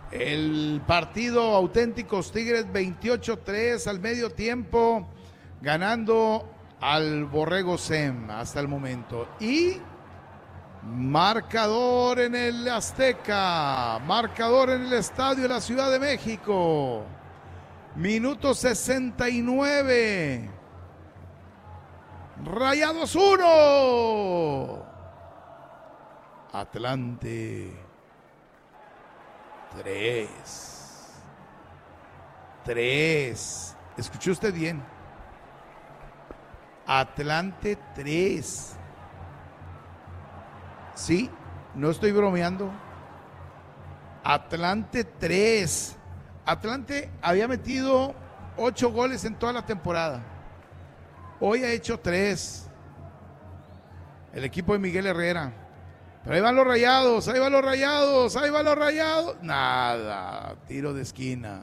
El partido Auténticos Tigres 28-3 al medio tiempo, ganando al Borrego SEM hasta el momento. Y marcador en el Azteca, marcador en el Estadio de la Ciudad de México. Minuto 69. Rayados 1. Atlante 3. ¿Escuchó usted bien? Atlante 3. Sí, no estoy bromeando. Atlante 3. Atlante había metido 8 goles en toda la temporada. Hoy ha hecho 3. El equipo de Miguel Herrera. Pero ahí van los Rayados, ahí van los Rayados, ahí van los Rayados. Nada, tiro de esquina.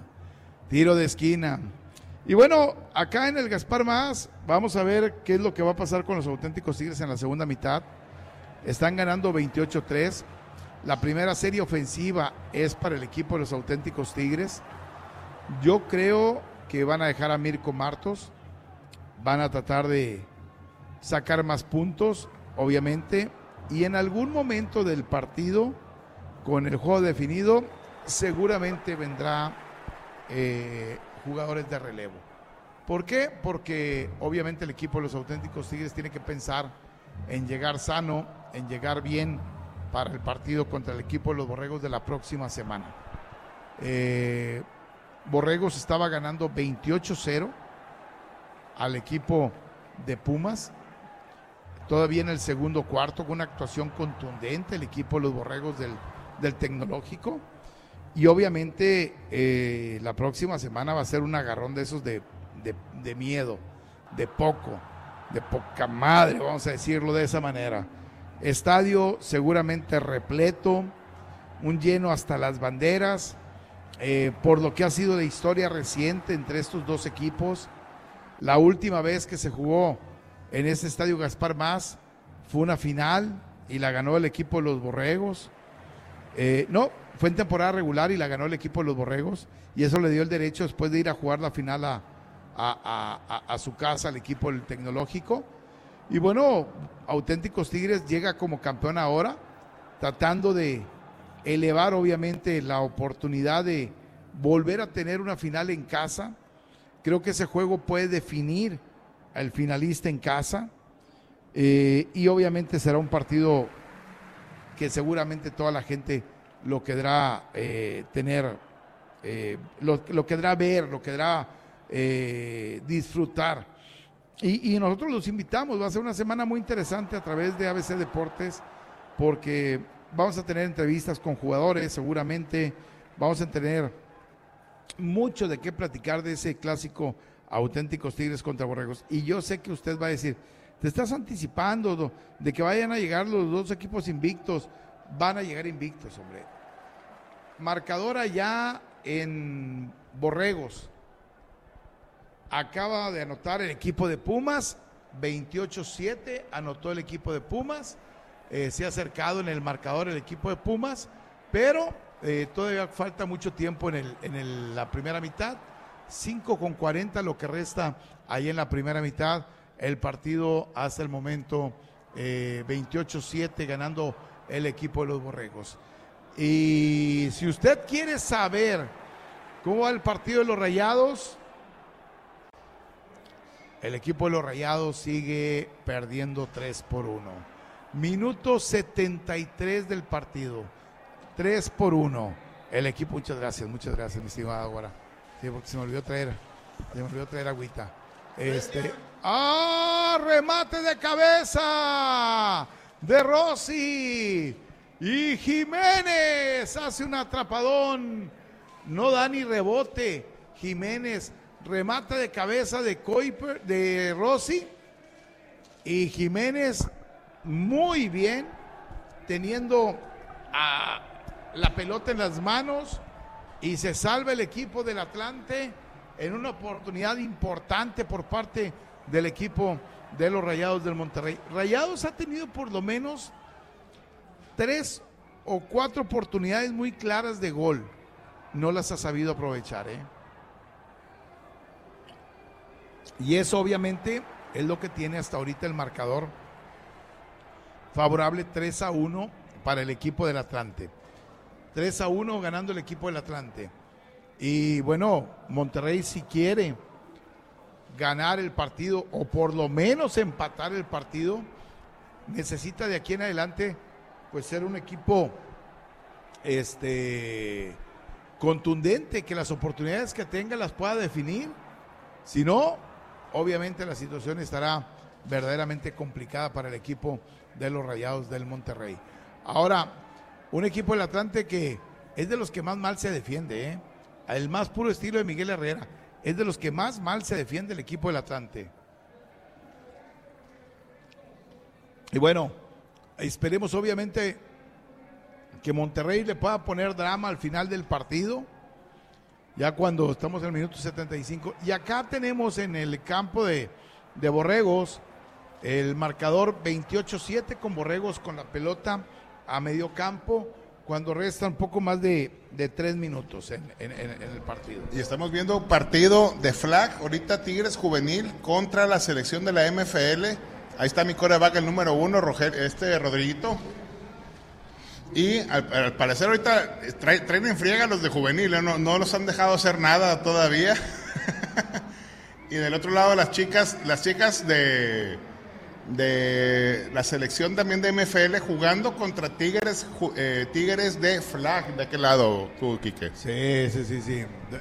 Y bueno, acá en el Gaspar Más, vamos a ver qué es lo que va a pasar con los Auténticos Tigres en la segunda mitad. Están ganando 28-3. La primera serie ofensiva es para el equipo de los Auténticos Tigres. Yo creo que van a dejar a Mirko Martos. Van a tratar de sacar más puntos, obviamente. Y en algún momento del partido, con el juego definido, seguramente vendrá jugadores de relevo. ¿Por qué? Porque obviamente el equipo de los Auténticos Tigres tiene que pensar en llegar sano, en llegar bien para el partido contra el equipo de los Borregos de la próxima semana. Borregos estaba ganando 28-0 al equipo de Pumas. Todavía en el segundo cuarto, con una actuación contundente el equipo de los Borregos del Tecnológico. Y obviamente la próxima semana va a ser un agarrón de esos de miedo, de poca madre, vamos a decirlo de esa manera. Estadio seguramente repleto, un lleno hasta las banderas, por lo que ha sido la historia reciente entre estos dos equipos. La última vez que se jugó en ese Estadio Gaspar Más fue una final y la ganó el equipo de los Borregos. No, fue en temporada regular y la ganó el equipo de los Borregos, y eso le dio el derecho después de ir a jugar la final a su casa al equipo del Tecnológico. Y bueno, Auténticos Tigres llega como campeón ahora, tratando de elevar obviamente la oportunidad de volver a tener una final en casa. Creo que ese juego puede definir al finalista en casa, y obviamente será un partido que seguramente toda la gente lo querrá tener, lo querrá ver, lo querrá disfrutar. Y nosotros los invitamos, va a ser una semana muy interesante a través de ABC Deportes, porque vamos a tener entrevistas con jugadores, seguramente vamos a tener mucho de qué platicar de ese clásico Auténticos Tigres contra Borregos. Y yo sé que usted va a decir, te estás anticipando de que vayan a llegar los dos equipos invictos. Van a llegar invictos, hombre. Marcador allá en Borregos. Acaba de anotar el equipo de Pumas, 28-7, anotó el equipo de Pumas. Se ha acercado en el marcador el equipo de Pumas, pero todavía falta mucho tiempo en la primera mitad. 5:40 lo que resta ahí en la primera mitad. El partido hasta el momento 28-7 ganando el equipo de los Borregos. Y si usted quiere saber cómo va el partido de los Rayados, el equipo de los Rayados sigue perdiendo 3-1. Minuto 73 del partido, 3-1. El equipo, muchas gracias, mi estimada Guara. Sí, porque se me olvidó traer agüita. Remate de cabeza de Rossi, y Jiménez hace un atrapadón, no da ni rebote. Jiménez remata de cabeza de Rossi, y Jiménez muy bien, teniendo la pelota en las manos, y se salva el equipo del Atlante en una oportunidad importante por parte del equipo de los Rayados del Monterrey. Rayados ha tenido por lo menos 3 o 4 oportunidades muy claras de gol. no las ha sabido aprovechar, ¿eh? Y eso obviamente es lo que tiene hasta ahorita el marcador favorable, 3-1 para el equipo del Atlante. 3-1 ganando el equipo del Atlante. Y bueno, Monterrey, si quiere ganar el partido o por lo menos empatar el partido, necesita de aquí en adelante pues ser un equipo contundente, que las oportunidades que tenga las pueda definir. Si no, obviamente la situación estará verdaderamente complicada para el equipo de los Rayados del Monterrey. Ahora, un equipo del Atlante que es de los que más mal se defiende, ¿eh? El más puro estilo de Miguel Herrera, es de los que más mal se defiende el equipo del Atlante. Y bueno, esperemos obviamente que Monterrey le pueda poner drama al final del partido, ya cuando estamos en el minuto 75. Y acá tenemos en el campo de Borregos el marcador 28-7 con Borregos con la pelota a medio campo, cuando restan poco más de 3 minutos en el partido. Y estamos viendo partido de flag, ahorita Tigres Juvenil contra la selección de la MFL. Ahí está mi quarterback, el número 1, Rodriguito. Y al parecer ahorita traen en friega los de juvenil, no los han dejado hacer nada todavía. Y del otro lado las chicas de la selección también de MFL jugando contra Tigres de flag. ¿De qué lado tú, Quique? Sí.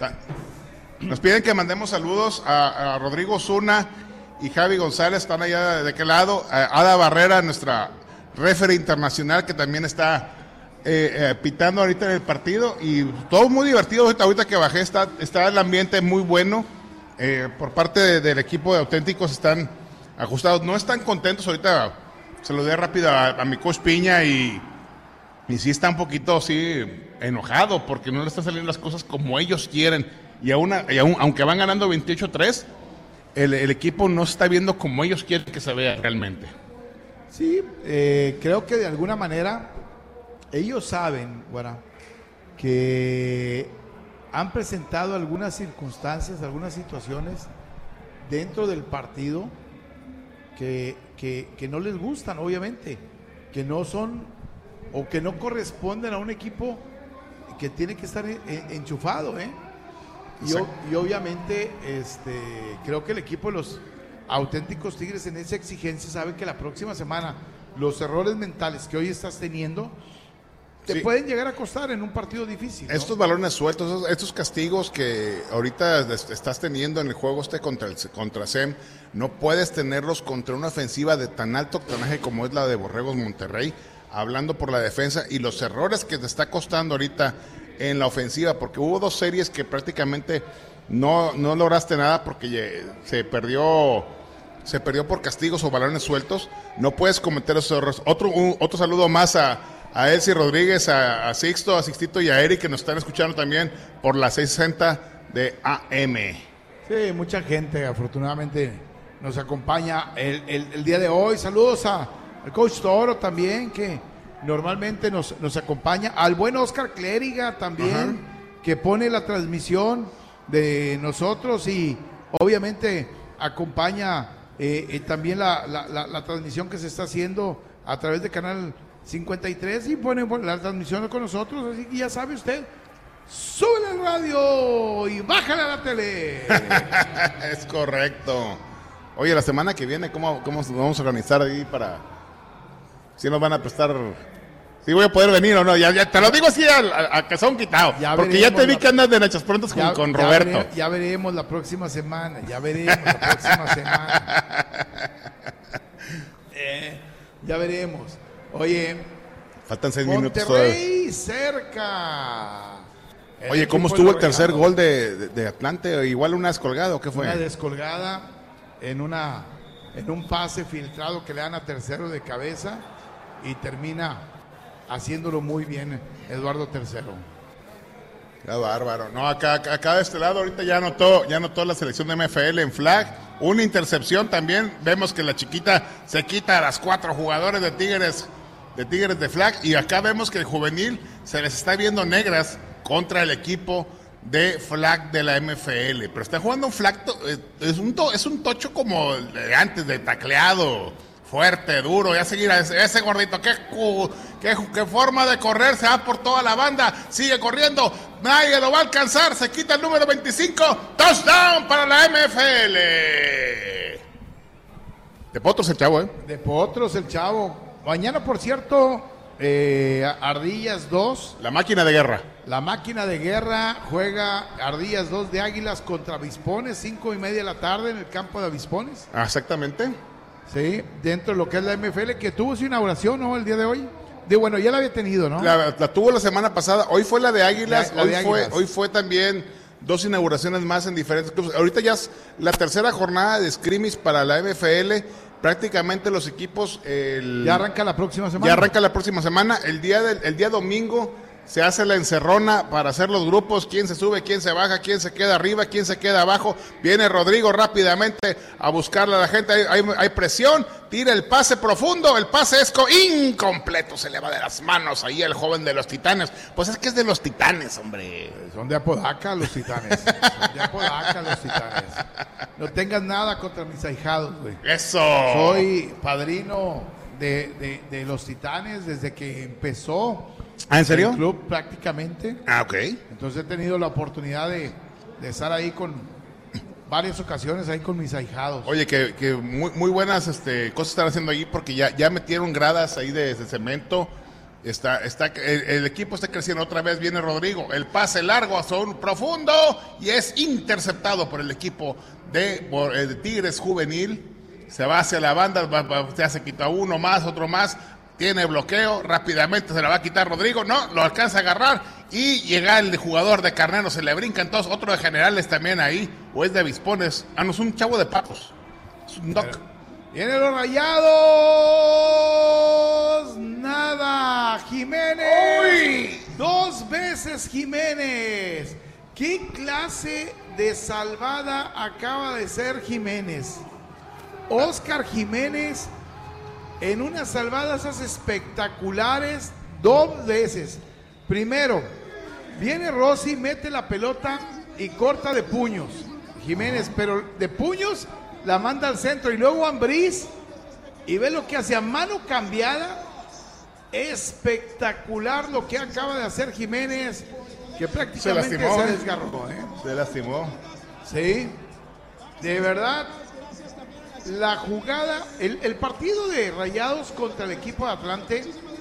Nos piden que mandemos saludos a Rodrigo Osuna y Javi González, están allá de qué lado. Ada Barrera, nuestra referee internacional, que también está pitando ahorita en el partido, y todo muy divertido. Ahorita que bajé está el ambiente muy bueno. Por parte del equipo de Auténticos están ajustados, no están contentos. Ahorita saludé rápido a mi coach Piña y sí está un poquito así enojado porque no le están saliendo las cosas como ellos quieren, y aún aunque van ganando 28-3, el equipo no se está viendo como ellos quieren que se vea realmente. Sí, creo que de alguna manera ellos saben, bueno, que han presentado algunas circunstancias, algunas situaciones dentro del partido que no les gustan, obviamente, que no son o que no corresponden a un equipo que tiene que estar enchufado, ¿eh? Y obviamente creo que el equipo de los Auténticos Tigres en esa exigencia sabe que la próxima semana los errores mentales que hoy estás teniendo te pueden llegar a costar en un partido difícil, ¿no? Estos balones sueltos, estos castigos que ahorita estás teniendo en el juego contra SEM, no puedes tenerlos contra una ofensiva de tan alto octanaje como es la de Borregos Monterrey, hablando por la defensa, y los errores que te está costando ahorita en la ofensiva, porque hubo 2 series que prácticamente no lograste nada porque se perdió por castigos o balones sueltos. No puedes cometer esos errores. Otro saludo más a Elsie Rodríguez, a Sixto, a Sixtito y a Eric, que nos están escuchando también por la 660 de AM. Sí, mucha gente afortunadamente nos acompaña el día de hoy. Saludos al coach Toro también, que normalmente nos acompaña. Al buen Oscar Clériga también, que pone la transmisión de nosotros y obviamente acompaña también la transmisión que se está haciendo a través de Canal 53 y pone la transmisión con nosotros, así que ya sabe usted, súbele al radio y bájale a la tele. Es correcto. Oye, la semana que viene, ¿cómo nos vamos a organizar ahí para... si nos van a prestar... si voy a poder venir o no? Ya te lo digo así a calzón quitado, porque ya te vi que andas de nachas prontas con Roberto. Ya veremos la próxima semana, ya veremos. Oye, faltan 6 minutos. Monterrey cerca. Oye, ¿cómo estuvo el tercer gol de Atlante? ¿Igual una descolgada o qué fue? Una descolgada en un pase filtrado que le dan a Tercero de cabeza y termina haciéndolo muy bien Eduardo Tercero. Qué bárbaro. No, acá de este lado ahorita ya anotó la selección de MFL en flag. Una intercepción también. Vemos que la chiquita se quita a las 4 jugadores de Tigres de flag. Y acá vemos que el juvenil se les está viendo negras contra el equipo de flag de la MFL. Pero está jugando un flag, es un tocho como de antes, de tacleado, fuerte, duro, ya seguir a ese gordito, qué forma de correr, se va por toda la banda, sigue corriendo, nadie lo va a alcanzar, se quita el número 25, touchdown para la MFL. De Potros el chavo, De Potros el chavo. Mañana, por cierto, Ardillas 2. La máquina de guerra. La máquina de guerra juega Ardillas 2 de Águilas contra Avispones, 5:30 de la tarde en el campo de Avispones. Exactamente. Sí, dentro de lo que es la MFL, que tuvo su inauguración, ¿no? El día de hoy. Bueno, ya la había tenido, ¿no? La tuvo la semana pasada, hoy fue la de Águilas, Águilas. Hoy fue también 2 inauguraciones más en diferentes clubes. Ahorita ya es la tercera jornada de scrimmage para la MFL. Prácticamente los equipos... Ya arranca la próxima semana. Ya arranca la próxima semana. El día domingo se hace la encerrona para hacer los grupos, quién se sube, quién se baja, quién se queda arriba, quién se queda abajo. Viene Rodrigo rápidamente a buscarle a la gente, hay presión, tira el pase profundo, el pase es incompleto, se le va de las manos ahí el joven de los Titanes. Pues es que es de los Titanes, hombre. Son de Apodaca los Titanes. No tengas nada contra mis ahijados, güey. Eso. Soy padrino de los Titanes desde que empezó. ¿Ah, en serio? El club prácticamente. Ah, ok. Entonces he tenido la oportunidad de estar ahí con varias ocasiones ahí con mis ahijados. Oye, que muy buenas cosas están haciendo allí porque ya metieron gradas ahí de cemento. El equipo está creciendo otra vez. Viene Rodrigo, el pase largo hacia un profundo y es interceptado por el equipo de Tigres Juvenil. Se va hacia la banda, ya se quita uno más, otro más. Tiene bloqueo, rápidamente se la va a quitar Rodrigo, no, lo alcanza a agarrar y llega el jugador de Carnero, se le brincan todos, otro de Generales también ahí, o es de Avispones, no es un chavo de Papos, es un doc. ¡Vienen los Rayados! ¡Nada! ¡Jiménez! ¡Uy! 2 veces Jiménez. ¿Qué clase de salvada acaba de ser Jiménez? Oscar Jiménez en unas salvadas espectaculares 2 veces. Primero, viene Rossi, mete la pelota y corta de puños. Jiménez, pero de puños la manda al centro y luego Ambriz y ve lo que hace a mano cambiada. Espectacular lo que acaba de hacer Jiménez, que prácticamente se desgarró. Se lastimó. Sí, de verdad. La jugada, el partido de Rayados contra el equipo de Atlante,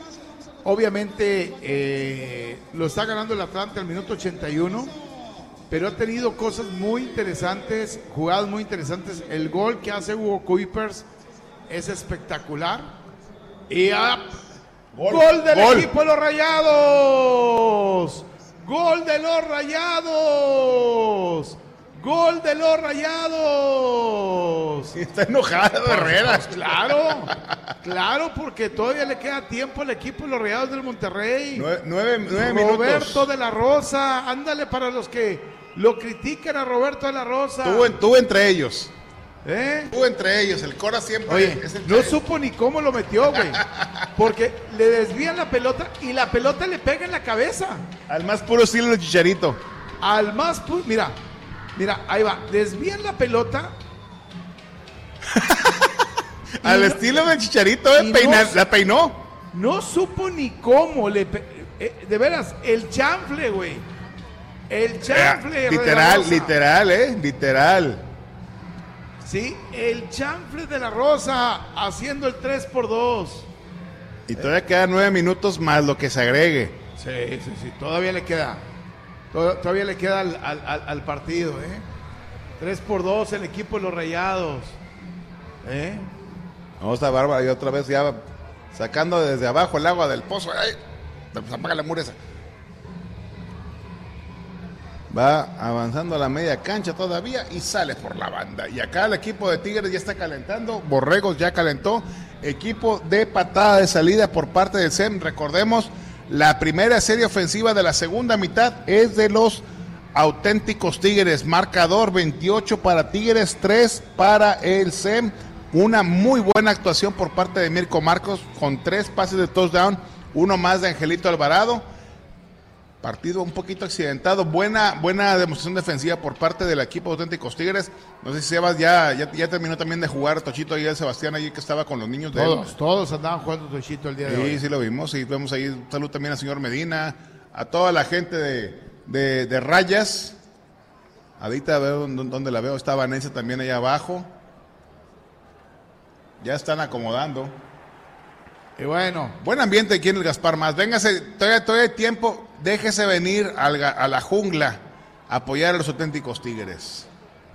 obviamente lo está ganando el Atlante al minuto 81, pero ha tenido cosas muy interesantes, jugadas muy interesantes. El gol que hace Hugo Kuipers es espectacular. Y gol del equipo de los Rayados. Gol de los Rayados. ¡Gol de los Rayados! Sí, está enojado Herrera. Claro, porque todavía le queda tiempo al equipo de los Rayados del Monterrey. 9 minutos. Roberto de la Rosa, ándale para los que lo critican a Roberto de la Rosa. Tú entre ellos. Tú entre ellos, el Cora siempre. Oye, no supo ni cómo lo metió, güey. Porque le desvían la pelota y la pelota le pega en la cabeza. Al más puro estilo de Chicharito. Al más puro, mira, ahí va, desvían la pelota. Al estilo de Chicharito, la peinó. No supo ni cómo, de veras, el chanfle, güey. El chanfle. Literal. Sí, el chanfle de la Rosa haciendo el 3-2. Y todavía quedan 9 minutos más lo que se agregue. Sí, todavía le queda. Todavía le queda al partido, 3-2 el equipo de los Rayados. Vamos a Bárbara y otra vez ya sacando desde abajo el agua del pozo. ¡Ay! Pues apaga la mureza. Va avanzando a la media cancha todavía y sale por la banda. Y acá el equipo de Tigres ya está calentando. Borregos ya calentó. Equipo de patada de salida por parte del SEM. Recordemos, la primera serie ofensiva de la segunda mitad es de los auténticos Tigres. Marcador 28 para Tigres, 3 para el SEM. Una muy buena actuación por parte de Mirko Marcos con 3 pases de touchdown, uno más de Angelito Alvarado. Partido un poquito accidentado, buena demostración defensiva por parte del equipo de Auténticos Tigres. No sé si Sebas ya terminó también de jugar, Tochito ahí, el Sebastián ahí que estaba con los niños de él. Todos andaban jugando Tochito el día de hoy. Sí, lo vimos, y vemos ahí, un saludo también al señor Medina, a toda la gente de Rayas. Ahorita veo donde la veo, está Vanessa también allá abajo. Ya están acomodando. Y bueno. Buen ambiente aquí en el Gaspar Más. Véngase, todavía hay tiempo. Déjese venir a la jungla a apoyar a los Auténticos Tigres.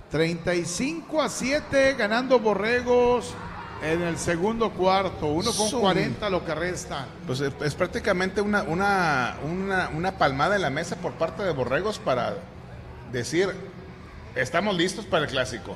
35-7 ganando Borregos en el segundo cuarto. 1:40 lo que resta. Pues es prácticamente una palmada en la mesa por parte de Borregos para decir, estamos listos para el clásico.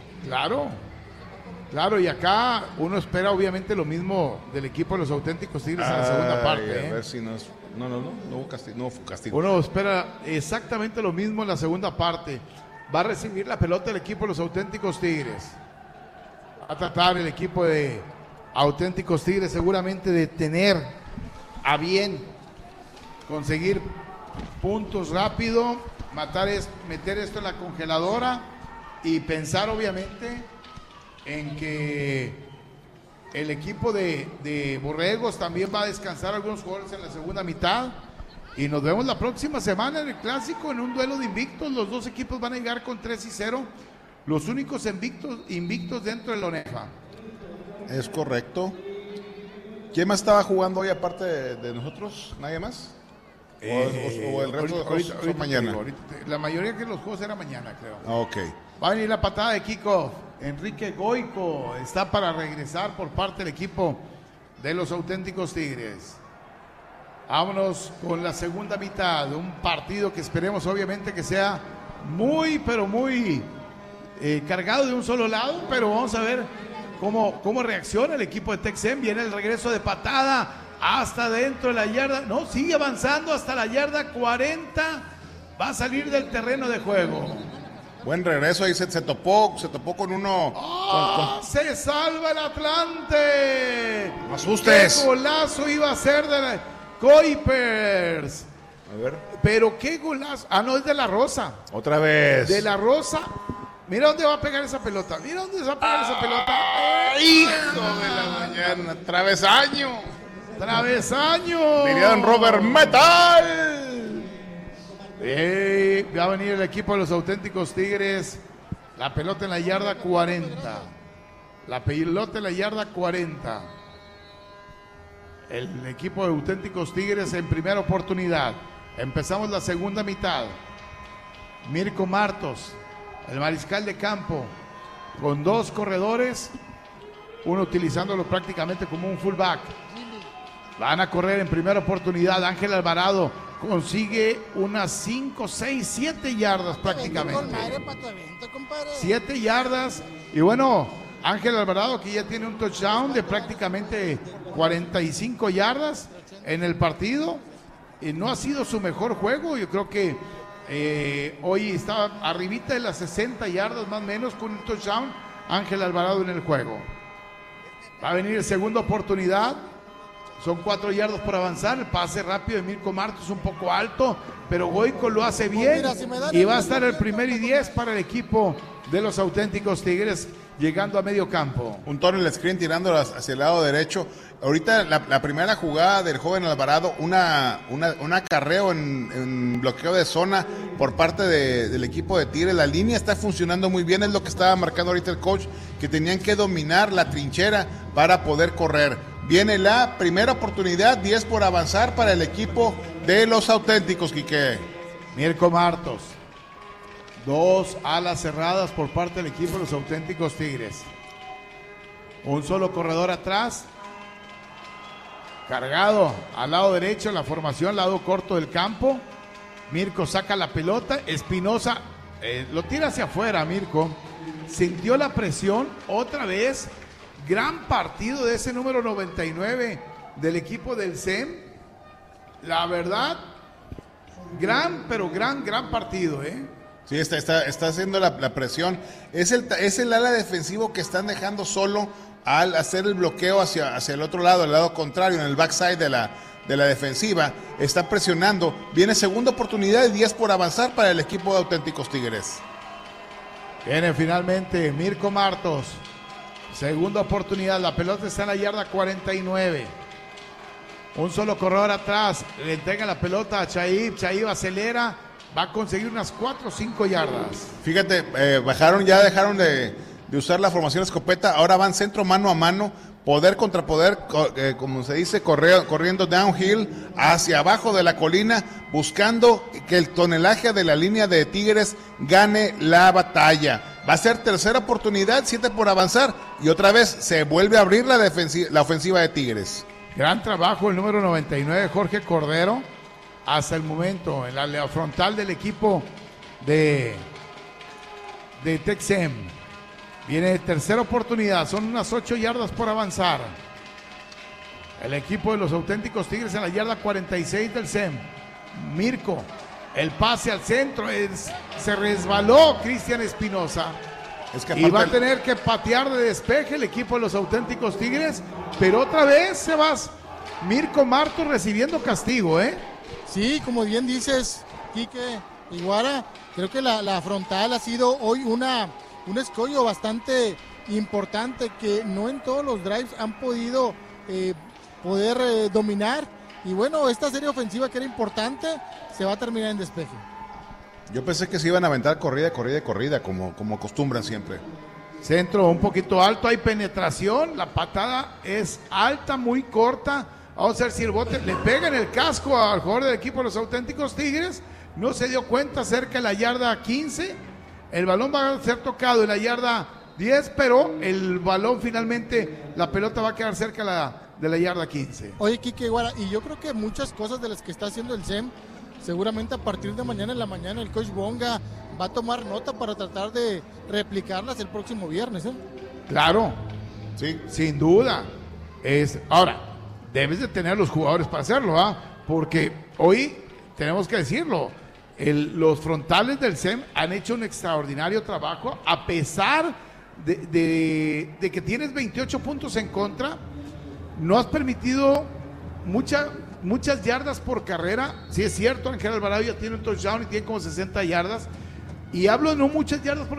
Claro, y acá uno espera obviamente lo mismo del equipo de los Auténticos Tigres en la segunda parte. A ver si no es... No hubo castigo. Uno espera exactamente lo mismo en la segunda parte. Va a recibir la pelota el equipo de los Auténticos Tigres. Va a tratar el equipo de Auténticos Tigres seguramente de tener a bien conseguir puntos rápido, meter esto en la congeladora y pensar obviamente en que el equipo de Borregos también va a descansar algunos jugadores en la segunda mitad y nos vemos la próxima semana en el Clásico en un duelo de invictos. Los dos equipos van a llegar con 3-0, los únicos invictos dentro de la ONEFA. Es correcto. ¿Quién más estaba jugando hoy aparte de nosotros? ¿Nadie más? ¿O el resto ahorita mañana? La mayoría de los juegos era mañana, creo. Ok. Va a venir la patada de kickoff. Enrique Goico está para regresar por parte del equipo de los Auténticos Tigres. Vámonos con la segunda mitad de un partido que esperemos obviamente que sea muy, pero muy cargado de un solo lado, pero vamos a ver cómo reacciona el equipo de Texem. Viene el regreso de patada hasta dentro de la yarda, no, sigue avanzando hasta la yarda 40, va a salir del terreno de juego. Buen regreso, ahí se topó con uno. ¡Se salva el Atlante! ¡No asustes! ¡Qué golazo iba a ser de la Kuipers! A ver. Pero qué golazo. No, es de la Rosa. Otra vez. De la Rosa. Mira dónde va a pegar esa pelota. Mira dónde va a pegar esa pelota. ¡Hijo de la mañana! ¡Travesaño! ¡Travesaño! Diría don Robert Metal. Va a venir el equipo de los Auténticos Tigres. La pelota en la yarda 40. La pelota en la yarda 40. El equipo de Auténticos Tigres en primera oportunidad. Empezamos la segunda mitad. Mirko Martos, el mariscal de campo, con dos corredores, uno utilizándolo prácticamente como un fullback. Van a correr en primera oportunidad. Ángel Alvarado consigue unas 5, 6, 7 yardas prácticamente. 7 yardas. Y bueno, Ángel Alvarado que ya tiene un touchdown de prácticamente 45 yardas en el partido. Y no ha sido su mejor juego. Yo creo que hoy estaba arribita de las 60 yardas más o menos con un touchdown. Ángel Alvarado en el juego. Va a venir segunda oportunidad. Son 4 yardas por avanzar. El pase rápido de Mirko Martos un poco alto, pero Goico lo hace bien. Y va a estar el 1 y 10 para el equipo de los Auténticos Tigres llegando a medio campo. Un túnel screen tirando hacia el lado derecho. Ahorita la primera jugada del joven Alvarado, un acarreo en bloqueo de zona por parte del equipo de Tigres. La línea está funcionando muy bien, es lo que estaba marcando ahorita el coach, que tenían que dominar la trinchera para poder correr. Viene la primera oportunidad, 10 por avanzar para el equipo de los Auténticos, Quique. Mirko Martos. 2 alas cerradas por parte del equipo de los Auténticos Tigres. Un solo corredor atrás. Cargado al lado derecho, la formación, lado corto del campo. Mirko saca la pelota. Espinosa lo tira hacia afuera, Mirko. Sintió la presión otra vez. Gran partido de ese número 99 del equipo del CEM. La verdad, gran partido, Sí, está haciendo la presión. Es el ala defensivo que están dejando solo al hacer el bloqueo hacia el otro lado, el lado contrario, en el backside de la defensiva, está presionando. Viene segunda oportunidad y 10 por avanzar para el equipo de Auténticos Tigres. Viene finalmente Mirko Martos. Segunda oportunidad, la pelota está en la yarda 49. Un solo corredor atrás, le entrega la pelota a Chaib. Chaib acelera, va a conseguir unas 4 o 5 yardas. Fíjate, dejaron de usar la formación escopeta, ahora van centro mano a mano, poder contra poder, como se dice, corriendo downhill hacia abajo de la colina, buscando que el tonelaje de la línea de Tigres gane la batalla. Va a ser tercera oportunidad, 7 por avanzar, y otra vez se vuelve a abrir la ofensiva de Tigres. Gran trabajo el número 99, Jorge Cordero, hasta el momento, en la frontal del equipo de Tec-Sem. Viene tercera oportunidad, son unas 8 yardas por avanzar. El equipo de los Auténticos Tigres en la yarda 46 del SEM. Mirko, el pase al centro, se resbaló Cristian Espinosa. Y va a tener que patear de despeje el equipo de los Auténticos Tigres, pero otra vez se va Mirko Martos recibiendo castigo, ¿eh? Sí, como bien dices, Quique Iguara, creo que la frontal ha sido hoy un escollo bastante importante que no en todos los drives han podido dominar. Y bueno, esta serie ofensiva que era importante se va a terminar en despeje. Yo pensé que se iban a aventar corrida, como acostumbran siempre. Centro un poquito alto, hay penetración, la patada es alta, muy corta. Vamos a ver si el bote le pega en el casco al jugador del equipo de los Auténticos Tigres. No se dio cuenta, cerca de la yarda 15. El balón va a ser tocado en la yarda 10, pero el balón finalmente, la pelota va a quedar cerca de la yarda 15. Oye, Quique Iguara, y yo creo que muchas cosas de las que está haciendo el SEM, seguramente a partir de mañana en la mañana el coach Bonga va a tomar nota para tratar de replicarlas el próximo viernes, ¿eh? Claro, sí, sin duda. Ahora, debes de tener los jugadores para hacerlo, ¿ah? Porque hoy tenemos que decirlo. Los frontales del SEM han hecho un extraordinario trabajo a pesar de que tienes 28 puntos en contra. No has permitido muchas yardas por carrera. Sí es cierto, Ángel Alvarado ya tiene un touchdown y tiene como 60 yardas. Y hablo de no muchas yardas por